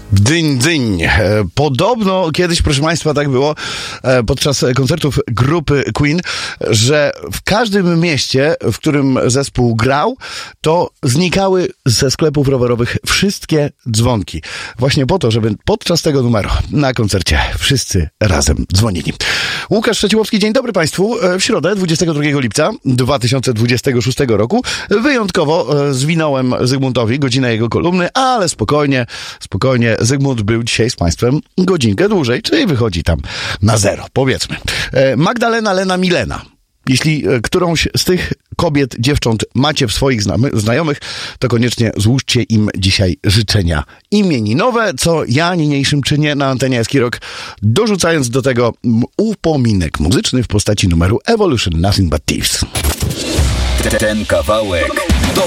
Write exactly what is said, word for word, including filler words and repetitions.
Dyń, dyń. Podobno kiedyś, proszę Państwa, tak było podczas koncertów grupy Queen, że w każdym mieście, w którym zespół grał, to znikały ze sklepów rowerowych wszystkie dzwonki. Właśnie po to, żeby podczas tego numeru na koncercie wszyscy razem dzwonili. Łukasz Szczeciłowski, dzień dobry Państwu. W środę, dwudziestego drugiego lipca dwa tysiące dwudziestego szóstego roku wyjątkowo zwinąłem Zygmuntowi godzinę jego kolumny, ale spokojnie, spokojnie, Zygmunt był dzisiaj z Państwem godzinkę dłużej, czyli wychodzi tam na zero, powiedzmy. Magdalena, Lena, Milena. Jeśli którąś z tych kobiet, dziewcząt macie w swoich znajomych, to koniecznie złóżcie im dzisiaj życzenia imieninowe, co ja niniejszym czynię na antenie Eski Rock, dorzucając do tego upominek muzyczny w postaci numeru Evolution Nothing But Thieves. Ten kawałek to